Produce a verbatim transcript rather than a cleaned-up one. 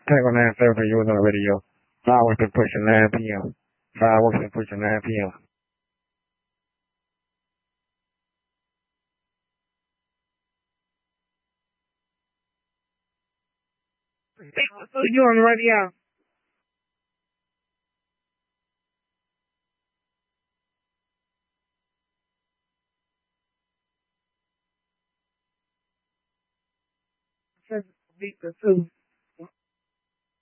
Check on that server you was on the radio. Fireworks been pushing nine p.m. Fireworks been pushing nine p.m. So you on the radio? Says Victor too.